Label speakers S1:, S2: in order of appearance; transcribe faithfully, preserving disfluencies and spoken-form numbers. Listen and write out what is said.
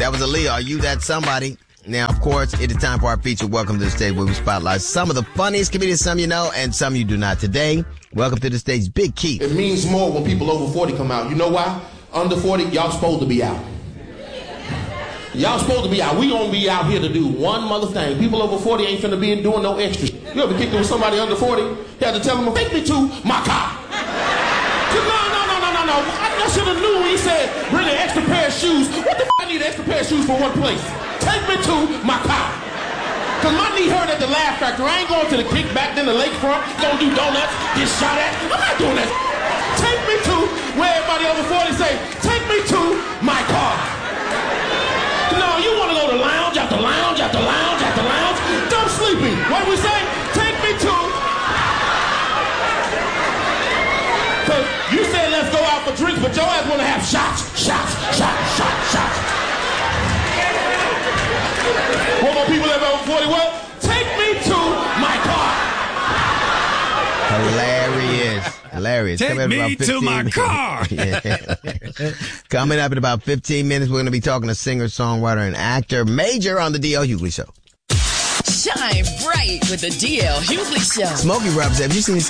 S1: That was Aaliyah. Are you that somebody? Now, of course, it is time for our feature, Welcome to the Stage, where we spotlight some of the funniest comedians, some you know, and some you do not. Today, welcome to the stage, Big Keith.
S2: It means more when people over forty come out. You know why? Under forty, y'all supposed to be out. Y'all supposed to be out. We gonna be out here to do one mother thing. People over forty ain't finna be doing no extra. You ever kicked it with somebody under forty? You had to tell them, take me to my car. No, no, no, no, no, no. I should have knew when he said, bring an extra pair of shoes. What the f*** I need an extra pair of shoes for one place? Take me to my car. Cause my knee hurt at the Laugh Factory. I ain't going to the kickback, then the lakefront, gonna do donuts, get shot at. I'm not doing that. Take me to where everybody over forty say, take me to my car. No, you want to go to lounge after lounge after lounge after lounge? Dumb sleeping. What do we say? Take me to... Cause you said let's go out for drinks, but your ass want to have shots, shots, shots, shots, shots. What more people live over forty? What? Take me to my car.
S1: Hilarious. Hilarious.
S3: Take
S1: Coming
S3: me to my
S1: minutes.
S3: car.
S1: Yeah. Coming up in about fifteen minutes, we're going to be talking to singer, songwriter, and actor Major on the D L Hughley Show.
S4: Shine bright with the D L Hughley Show.
S1: Smokey Robinson, have you seen this